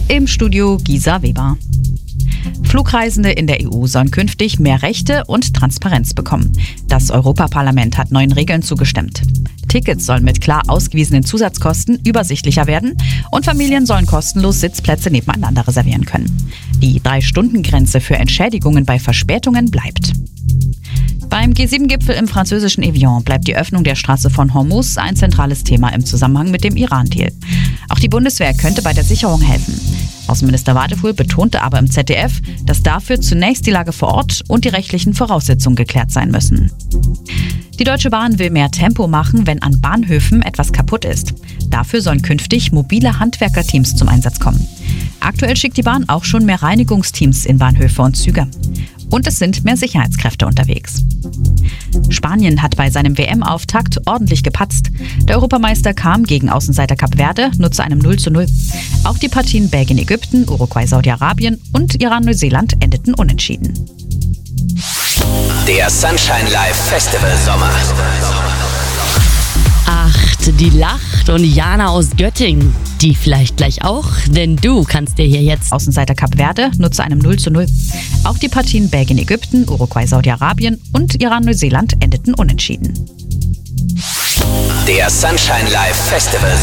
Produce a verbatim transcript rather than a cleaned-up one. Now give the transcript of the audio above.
Im Studio Gisa Weber. Flugreisende in der E U sollen künftig mehr Rechte und Transparenz bekommen. Das Europaparlament hat neuen Regeln zugestimmt. Tickets sollen mit klar ausgewiesenen Zusatzkosten übersichtlicher werden und Familien sollen kostenlos Sitzplätze nebeneinander reservieren können. Die Drei-Stunden-Grenze für Entschädigungen bei Verspätungen bleibt. Beim G sieben Gipfel im französischen Evian bleibt die Öffnung der Straße von Hormuz ein zentrales Thema im Zusammenhang mit dem Iran-Deal. Auch die Bundeswehr könnte bei der Sicherung helfen. Außenminister Wadefuhl betonte aber im Z D F, dass dafür zunächst die Lage vor Ort und die rechtlichen Voraussetzungen geklärt sein müssen. Die Deutsche Bahn will mehr Tempo machen, wenn an Bahnhöfen etwas kaputt ist. Dafür sollen künftig mobile Handwerkerteams zum Einsatz kommen. Aktuell schickt die Bahn auch schon mehr Reinigungsteams in Bahnhöfe und Züge. Und es sind mehr Sicherheitskräfte unterwegs. Spanien hat bei seinem W M-Auftakt ordentlich gepatzt. Der Europameister kam gegen Außenseiter Kap Verde nur zu einem null zu null. Auch die Partien Belgien-Ägypten, Uruguay-Saudi-Arabien und Iran-Neuseeland endeten unentschieden. Der Sunshine Live Festival Sommer. Ach, die lacht und Jana aus Göttingen, die vielleicht gleich auch, denn du kannst dir hier jetzt Außenseiter Kap Verde nur zu einem null zu null. Auch die Partien Belgien-Ägypten, Uruguay-Saudi-Arabien und Iran-Neuseeland endeten unentschieden. Der Sunshine Live Festival